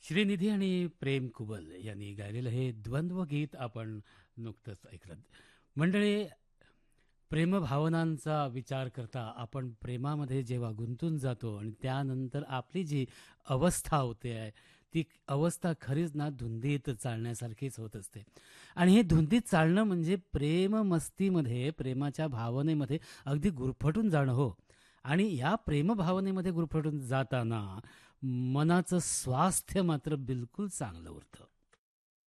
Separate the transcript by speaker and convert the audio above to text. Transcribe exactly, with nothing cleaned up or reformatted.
Speaker 1: श्रीनिधी आणि प्रेम कुबल यांनी गायलेलं हे द्वंद्व गीत आपण नुकतंच ऐकलं. मंडळी, प्रेमभावनांचा विचार करता आपण प्रेमामध्ये जेव्हा गुंतून जातो आणि त्यानंतर आपली जी अवस्था होते आहे ती अवस्था खरीच ना धुंदीत चालण्यासारखीच होत असते. आणि हे धुंदीत चालणं म्हणजे प्रेम मस्तीमध्ये, प्रेमाच्या भावनेमध्ये अगदी गुरफटून जाणं हो. आणि या प्रेमभावनेमध्ये गुरफटून जाताना मनाचं स्वास्थ्य मात्र बिलकुल चांगलं उरतं.